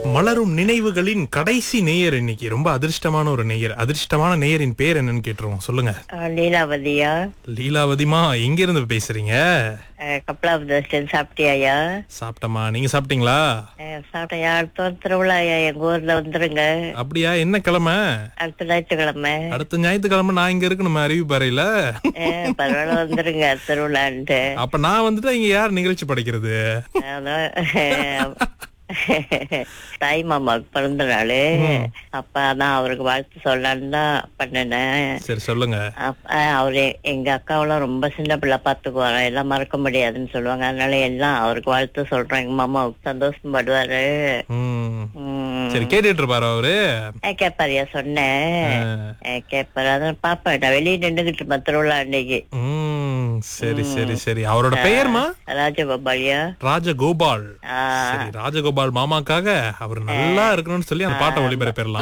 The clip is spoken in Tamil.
மலரும் நினைவுகளின் கடைசி நேயர் இன்னைக்கு ரொம்ப அதிர்ஷ்டமான ஒரு நேயர். அதிர்ஷ்டமான நேயரின் பேர் என்னன்னு கேட்டுருவோம். சொல்லுங்க. லீலாவதியா? லீலாவதிமா, எங்க இருந்து பேசுறீங்க? கப்பலாபுதர்ஷன் சாப்பிட்டியாயா? சாப்பிட்டமா, நீங்க சாப்பிட்டீங்களா? சாப்பிட்டையா? அடுத்த திருவிழாயா எங்க ஊர்ல வந்துருங்க. அப்படியா? என்ன கிழமை? அடுத்த ஞாயிற்றுக்கிழமை. அடுத்த ஞாயிற்றுக்கிழமை நான் இங்க இருக்கணுமா அறிவிப்பு அறையில? பரவாயில்ல, வந்துருங்க திருவிழான்ட்டு. அப்ப நான் வந்துட்டா இங்க யார் நிகழ்ச்சி படைக்கிறது? அதான் தாய் மாமாவுக்கு பிறந்த நாளு. அப்ப அதான் அவருக்கு வாழ்த்து சொல்லலான்னு தான் பண்ணினேன். சரி, சொல்லுங்க. அவரு எங்க அக்காவெல்லாம் ரொம்ப சின்ன பிள்ளை பாத்துக்குவாரா, எல்லாம் மறக்க முடியாதுன்னு சொல்லுவாங்க. அதனால எல்லாம் அவருக்கு வாழ்த்து சொல்றேன். எங்க மாமாவுக்கு சந்தோஷம் படுவாரு. சரி, கேட்டுட்டு இருப்பாரு அவரு? கேப்பாரியா? சொன்னேன் கேப்பாரு. அதான் பாப்பேன். நான் வெளியே நின்றுகிட்டு இருப்பேன் திருவிழா அன்னைக்கு. சரி சரி சரி. அவரோட பெயர்மா? ராஜகோபாலியா? ராஜகோபால். சரி, ராஜகோபால் மாமாக்காக அவர் நல்லா இருக்கணும்னு சொல்லி அந்த பாட்டை ஒளிபரப்பிடலாம்.